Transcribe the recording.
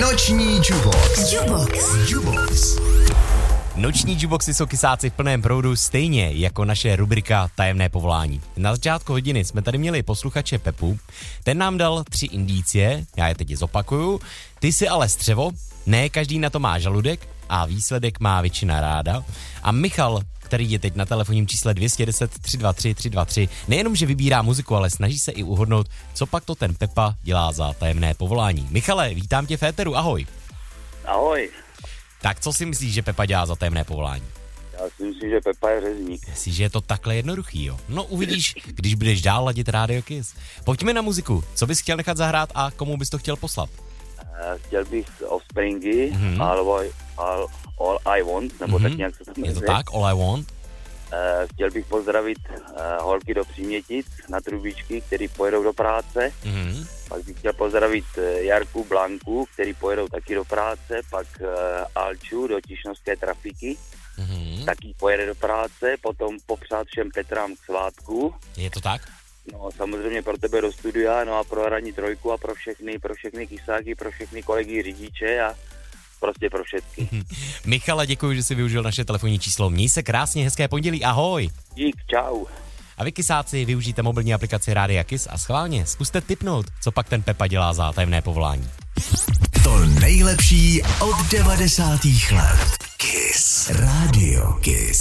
Noční Jukebox. Noční Jukeboxy jsou kysáci v plném proudu, stejně jako naše rubrika Tajemné povolání. Na začátku hodiny jsme tady měli posluchače Pepu, ten nám dal 3 indicie, já je teď zopakuju. Ty jsi ale střevo, ne každý na to má žaludek a výsledek má většina ráda. A Michal, který je teď na telefonním čísle 210 323 323, nejenom, že vybírá muziku, ale snaží se i uhodnout, co pak to ten Pepa dělá za tajemné povolání. Michale, vítám tě v éteru, ahoj. Ahoj. Tak co si myslíš, že Pepa dělá za tajemné povolání? Já si myslím, že Pepa je řezník. Myslíš, že je to takhle jednoduchý, jo? No uvidíš, když budeš dál ladit Radio Kiss. Pojďme na muziku. Co bys chtěl nechat zahrát a komu bys to chtěl poslat? Chtěl bych Offspringy, All I Want, nebo tak nějak se to jmenuje. Je to tak? All I Want? Chtěl bych pozdravit holky do Přímětic na trubičky, který pojedou do práce. Pak bych chtěl pozdravit Jarku, Blanku, který pojedou taky do práce. Pak Alču do Tišnovské trafiky, taky pojede do práce. Potom popřát všem Petrám k svátku. Je to tak? No samozřejmě pro tebe do studia, no a pro Hradní trojku a pro všechny kysáky, pro všechny kolegy řidiče a prostě pro všetky. Michale, děkuji, že jsi využil naše telefonní číslo. Měj se krásně, hezké pondělí, ahoj. Dík, čau. A vy kysáci, využijte mobilní aplikaci Rádia Kiss a schválně zkuste tipnout, co pak ten Pepa dělá za tajemné povolání. To nejlepší od 90. let. Kiss. Radio Kiss.